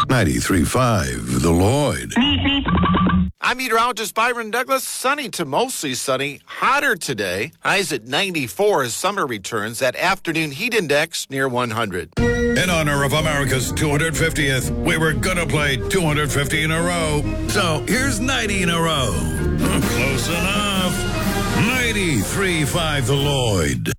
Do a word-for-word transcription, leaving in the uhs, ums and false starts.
ninety-three point five The Lloyd. I'm meteorologist Byron Douglas. Sunny to mostly sunny. Hotter today. Highs at ninety-four as summer returns. That afternoon heat index near one hundred. In honor of America's two hundred fiftieth, we were gonna play two hundred fifty in a row. So here's ninety in a row. Close enough. ninety-three point five The Lloyd.